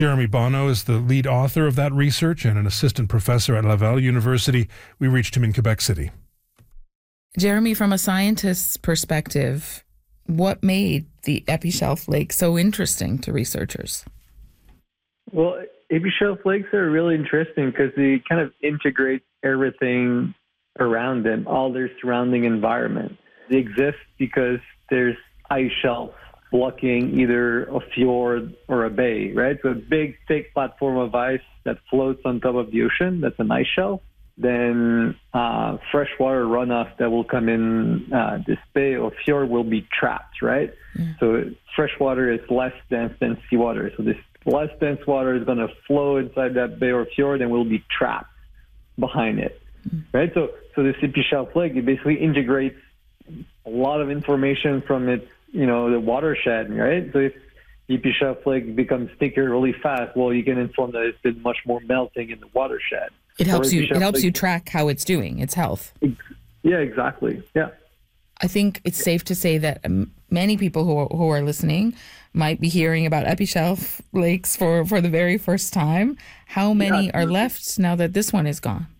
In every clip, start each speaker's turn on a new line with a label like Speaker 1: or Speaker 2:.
Speaker 1: Jeremy Bonneau is the lead author of that research and an assistant professor at Laval University. We reached him in Quebec City.
Speaker 2: Jeremy, from a scientist's perspective, what made the Epichelf Lake so interesting to researchers?
Speaker 3: Well, Epichelf lakes are really interesting because they kind of integrate everything around them, all their surrounding environment. They exist because there's ice shelves blocking either a fjord or a bay, right? So a big, thick platform of ice that floats on top of the ocean, that's an ice shelf. Then freshwater runoff that will come in this bay or fjord will be trapped, right? So freshwater is less dense than seawater. So this less dense water is going to flow inside that bay or fjord and will be trapped behind it, right? So this Epichelf Lake, it basically integrates a lot of information from its, the watershed, right? So if Epichelf Lake becomes thicker really fast, well, you can inform that there's been much more melting in the watershed.
Speaker 2: It helps you track how it's doing, its health.
Speaker 3: Yeah, exactly. Yeah.
Speaker 2: I think it's safe to say that many people who are listening might be hearing about Epichelf lakes for the very first time. How many are left now that this one is gone?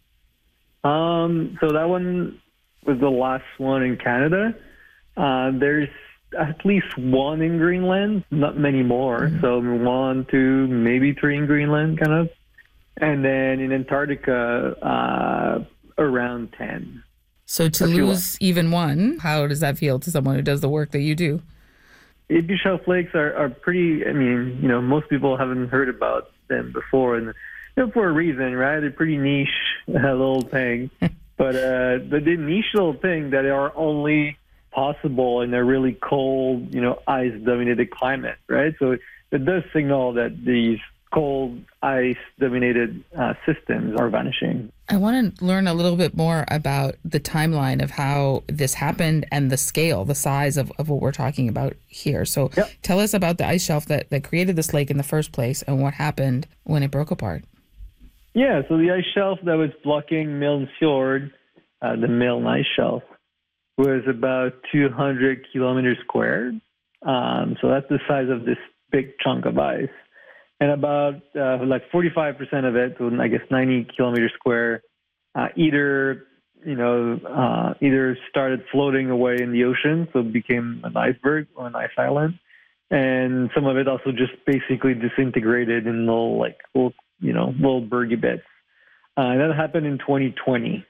Speaker 3: So that one was the last one in Canada. There's at least one in Greenland, not many more. So 1, 2, maybe 3 in Greenland, kind of. And then in Antarctica, around 10.
Speaker 2: So to lose even one, how does that feel to someone who does the work that you do?
Speaker 3: Epichelf lakes are pretty, most people haven't heard about them before. And for a reason, right? They're pretty niche little thing. But the niche little thing that are only possible in a really cold, ice-dominated climate, right? So it does signal that these cold, ice-dominated systems are vanishing.
Speaker 2: I want to learn a little bit more about the timeline of how this happened and the scale, the size of what we're talking about here. So tell us about the ice shelf that created this lake in the first place and what happened when it broke apart.
Speaker 3: Yeah, so the ice shelf that was blocking Milne Fjord, the Milne ice shelf, was about 200 kilometers squared. So that's the size of this big chunk of ice. And about 45% of it, so I guess 90 kilometers square, either started floating away in the ocean, so it became an iceberg or an ice island, and some of it also just basically disintegrated in little bergy bits. That happened in 2020.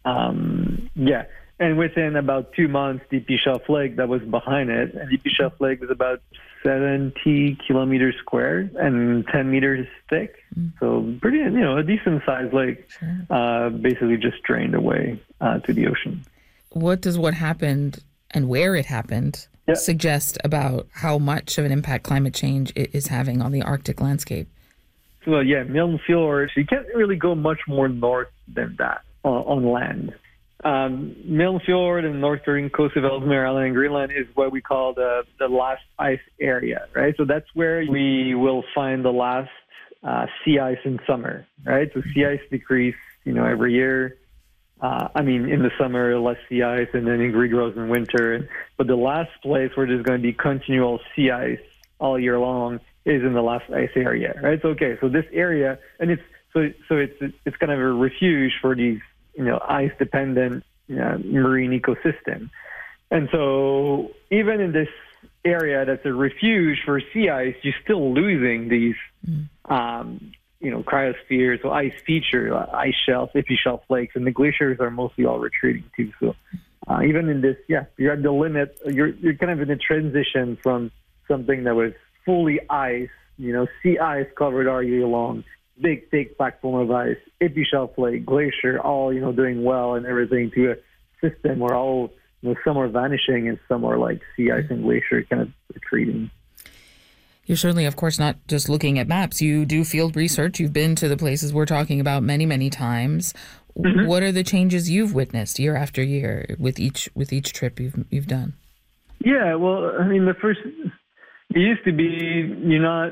Speaker 3: And within about 2 months, the Epichelf Lake that was behind it, and the Epichelf Lake was about 70 kilometers square and 10 meters thick. So pretty, a decent sized lake, basically just drained away to the ocean.
Speaker 2: What does what happened and where it happened suggest about how much of an impact climate change is having on the Arctic landscape?
Speaker 3: So Milne Fjord, you can't really go much more north than that on land. Milne Fjord and northern coast of Ellesmere Island and Greenland is what we call the last ice area, right? So that's where we will find the last sea ice in summer, right? So sea ice decrease, every year. In the summer, less sea ice, and then it regrows in winter. But the last place where there's going to be continual sea ice all year long is in the last ice area, right? So this area, and it's kind of a refuge for these ice-dependent marine ecosystem. And so even in this area that's a refuge for sea ice, you're still losing these, cryospheres, so ice feature, ice shelves, Epichelf lakes, and the glaciers are mostly all retreating too. So even in this, you're at the limit. You're kind of in a transition from something that was fully ice, sea ice covered all year long, big, thick platform of ice, Epichelf Lake, glacier, all, doing well and everything, to a system where all, some are vanishing and some are like sea ice and glacier kind of retreating.
Speaker 2: You're certainly, of course, not just looking at maps. You do field research. You've been to the places we're talking about many, many times. What are the changes you've witnessed year after year with each trip you've done?
Speaker 3: Yeah, well, it used to be, you're not,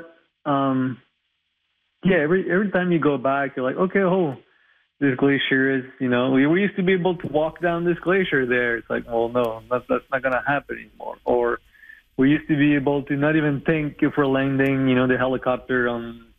Speaker 3: every time you go back, you're like, okay, this glacier is, we used to be able to walk down this glacier there. It's like, well, no, that's not going to happen anymore. Or we used to be able to not even think if we're landing, the helicopter on